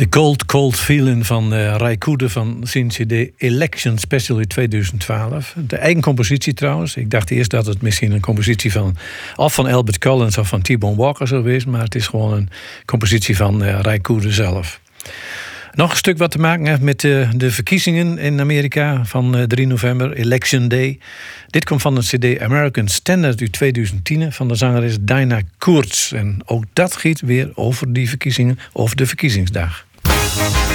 De Cold Feeling van Ray Cooder van zijn CD Election Special in 2012. De eigen compositie trouwens. Ik dacht eerst dat het misschien een compositie van Albert Collins of van T-Bone Walker zou wezen, maar het is gewoon een compositie van Ray Cooder zelf. Nog een stuk wat te maken heeft met de verkiezingen in Amerika van 3 november, Election Day. Dit komt van de CD American Standard uit 2010 van de zangeres Dinah Koorts. En ook dat gaat weer over die verkiezingen of de verkiezingsdag.